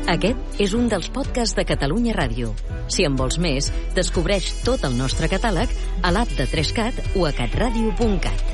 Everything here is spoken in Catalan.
Aquest és un dels podcasts de Catalunya Ràdio. Si en vols més, descobreix tot el nostre catàleg a l'app de 3Cat o a catradio.cat.